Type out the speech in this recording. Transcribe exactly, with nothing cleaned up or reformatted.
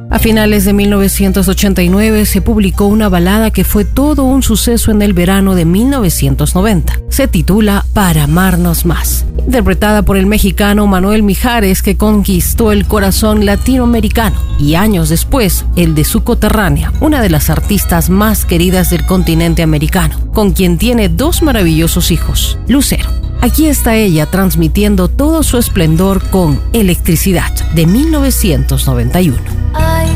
A finales de mil novecientos ochenta y nueve se publicó una balada que fue todo un suceso en el verano de mil novecientos noventa. Se titula Para amarnos más, interpretada por el mexicano Manuel Mijares, que conquistó el corazón latinoamericano y años después el de su coterránea, una de las artistas más queridas del continente americano, con quien tiene dos maravillosos hijos, Lucero. Aquí está ella transmitiendo todo su esplendor con Electricidad de mil novecientos noventa y uno. Ay,